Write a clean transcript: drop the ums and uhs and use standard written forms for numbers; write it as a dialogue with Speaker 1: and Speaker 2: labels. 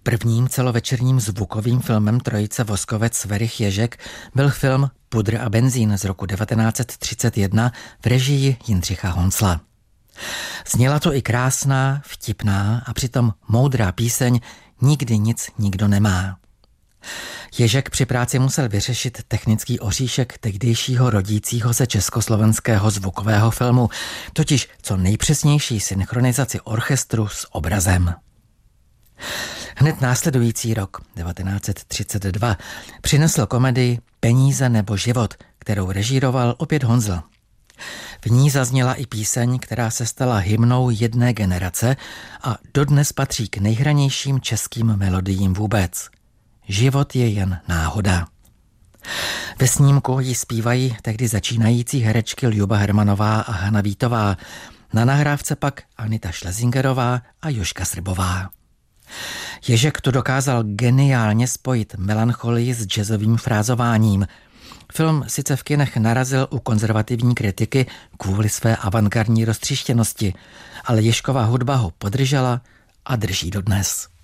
Speaker 1: Prvním celovečerním zvukovým filmem trojice Voskovec, Werich, Ježek byl film Pudr a benzín z roku 1931 v režii Jindřicha Honsla. Zněla to i krásná, vtipná a přitom moudrá píseň Nikdy nic nikdo nemá. Ježek při práci musel vyřešit technický oříšek tehdejšího rodícího se československého zvukového filmu, totiž co nejpřesnější synchronizaci orchestru s obrazem. Hned následující rok, 1932, přinesl komedii Peníze nebo život, kterou režíroval opět Honzl. V ní zazněla i píseň, která se stala hymnou jedné generace a dodnes patří k nejhranějším českým melodiím vůbec. Život je jen náhoda. Ve snímku ji zpívají tehdy začínající herečky Ljuba Hermanová a Hana Vítová, na nahrávce pak Anita Schlesingerová a Jožka Srbová. Ježek tu dokázal geniálně spojit melancholii s jazzovým frázováním. Film sice v kinech narazil u konzervativní kritiky kvůli své avantgardní roztříštěnosti, ale Ježkova hudba ho podržela a drží dodnes.